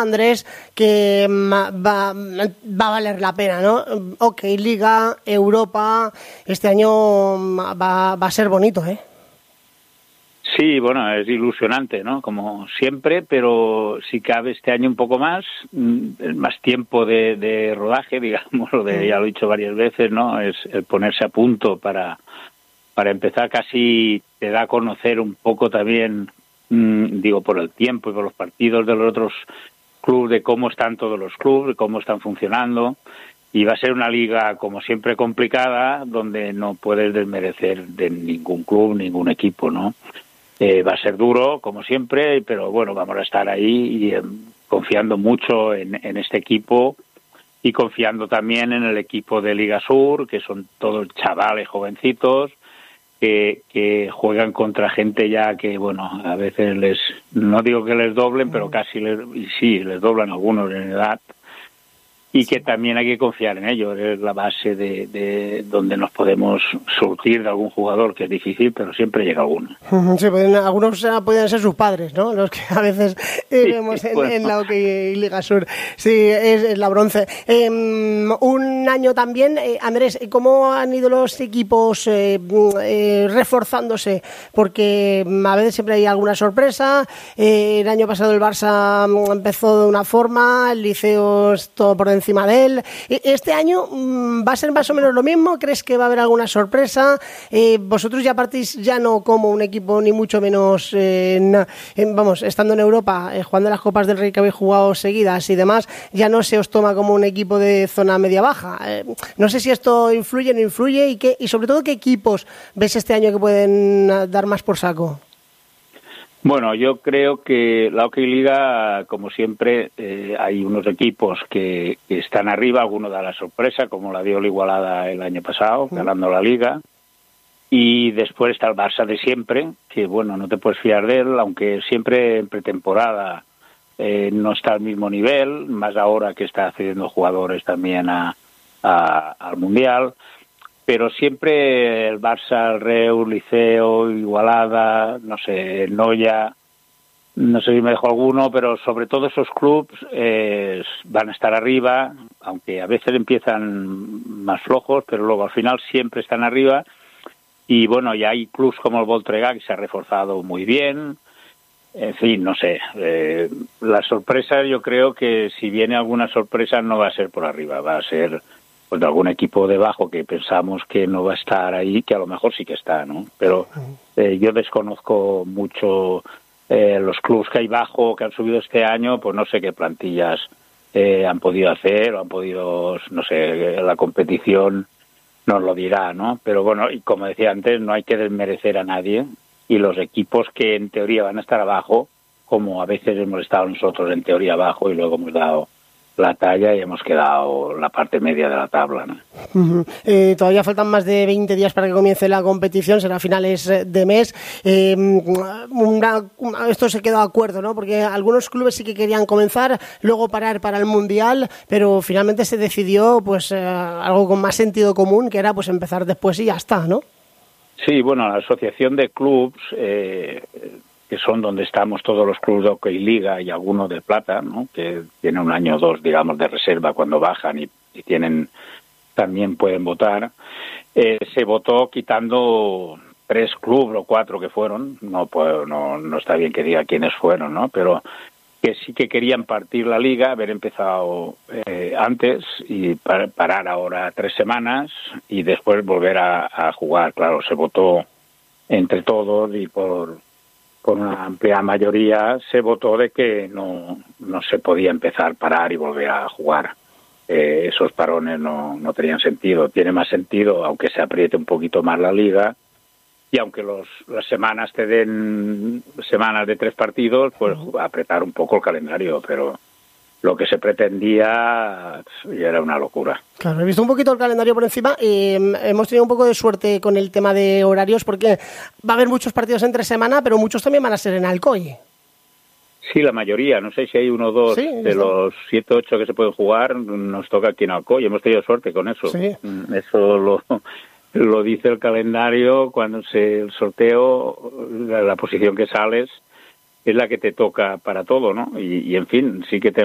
Andrés, que va a valer la pena, ¿no? Ok, Liga, Europa, este año va a ser bonito, ¿eh? Sí, bueno, es ilusionante, ¿no? Como siempre, pero si cabe este año un poco más tiempo de rodaje, digamos, ya lo he dicho varias veces, ¿no? Es el ponerse a punto para empezar, casi te da a conocer un poco también, digo, por el tiempo y por los partidos de los otros clubes, de cómo están todos los clubes, de cómo están funcionando. Y va a ser una liga, como siempre, complicada, donde no puedes desmerecer de ningún club, ningún equipo, ¿no? Va a ser duro, como siempre, pero bueno, vamos a estar ahí y confiando mucho en este equipo y confiando también en el equipo de Liga Sur, que son todos chavales jovencitos que juegan contra gente ya que, bueno, a veces no digo que les doblen, pero casi les doblan algunos en edad. Y que también hay que confiar en ellos, es la base de donde nos podemos surtir de algún jugador, que es difícil, pero siempre llega alguno. Sí, algunos pueden ser sus padres, ¿no? Los que a veces vemos en la Hockey Liga Sur. Sí, es la bronce. Un año también, Andrés, ¿cómo han ido los equipos reforzándose? Porque a veces siempre hay alguna sorpresa. El año pasado el Barça empezó de una forma, el Liceo es todo por encima de él. Este año va a ser más o menos lo mismo. ¿Crees que va a haber alguna sorpresa? Vosotros ya partís ya no como un equipo, ni mucho menos estando en Europa, jugando las Copas del Rey que habéis jugado seguidas y demás, ya no se os toma como un equipo de zona media-baja. No sé si esto influye o no influye y sobre todo qué equipos ves este año que pueden dar más por saco. Bueno, yo creo que la Hockey Liga, como siempre, hay unos equipos que están arriba, algunos da la sorpresa, como la dio la Igualada el año pasado, ganando la Liga, y después está el Barça de siempre, que bueno, no te puedes fiar de él, aunque siempre en pretemporada no está al mismo nivel, más ahora que está accediendo jugadores también al Mundial. Pero siempre el Barça, el Reus, Liceo, Igualada, no sé, Noya, no sé si me dejo alguno, pero sobre todo esos clubes van a estar arriba, aunque a veces empiezan más flojos, pero luego al final siempre están arriba. Y bueno, ya hay clubes como el Voltregà que se ha reforzado muy bien. En fin, no sé, la sorpresa, yo creo que si viene alguna sorpresa no va a ser por arriba, va a ser pues de algún equipo debajo que pensamos que no va a estar ahí, que a lo mejor sí que está, ¿no? Pero yo desconozco mucho los clubes que hay bajo, que han subido este año, pues no sé qué plantillas han podido hacer o han podido, no sé, la competición nos lo dirá, ¿no? Pero bueno, y como decía antes, no hay que desmerecer a nadie, y los equipos que en teoría van a estar abajo, como a veces hemos estado nosotros en teoría abajo y luego hemos dado la talla y hemos quedado la parte media de la tabla, ¿no? Todavía faltan más de 20 días para que comience la competición, será a finales de mes. Esto se quedó de acuerdo, ¿no? Porque algunos clubes sí que querían comenzar, luego parar para el Mundial, pero finalmente se decidió pues algo con más sentido común, que era pues empezar después y ya está, ¿no? Sí, bueno, la asociación de clubes, que son donde estamos todos los clubes de Hockey Liga y algunos de plata, ¿no? Que tienen un año o dos, digamos, de reserva cuando bajan y tienen, también pueden votar. Se votó quitando 3 clubes o 4 que fueron, no está bien que diga quiénes fueron, ¿no? Pero que sí que querían partir la liga, haber empezado antes y parar ahora 3 semanas y después volver a jugar. Claro, se votó entre todos y por una amplia mayoría se votó de que no se podía empezar, parar y volver a jugar. Esos parones no tenían sentido. Tiene más sentido, aunque se apriete un poquito más la liga, y aunque las semanas te den semanas de 3 partidos, pues apretar un poco el calendario, pero lo que se pretendía ya era una locura. Claro, he visto un poquito el calendario por encima y hemos tenido un poco de suerte con el tema de horarios, porque va a haber muchos partidos entre semana, pero muchos también van a ser en Alcoy. Sí, la mayoría, no sé si hay 1 o 2 de los 7 o 8 que se pueden jugar, nos toca aquí en Alcoy, hemos tenido suerte con eso. Sí. Eso lo dice el calendario, cuando el sorteo, la posición que sales es la que te toca para todo, ¿no? Y en fin, sí que